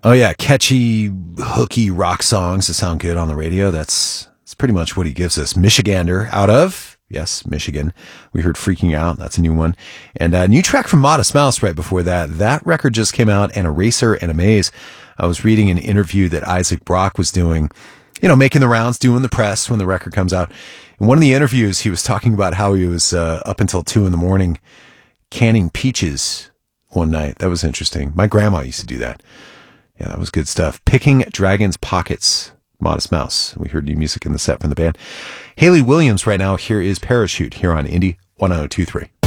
Oh yeah, catchy, hooky rock songs that sound good on the radio. That's pretty much what he gives us. Michigander out of, yes, Michigan. We heard Freaking Out. That's a new one. And a new track from Modest Mouse right before that. That record just came out, and Eraser and Amaze. I was reading an interview that Isaac Brock was doing, making the rounds, doing the press when the record comes out. In one of the interviews, he was talking about how he was up until 2 a.m. canning peaches one night. That was interesting. My grandma used to do that. Yeah, that was good stuff. Picking Dragon's Pockets, Modest Mouse. We heard new music in the set from the band. Hayley Williams right now. Here is Parachute here on Indie 1023.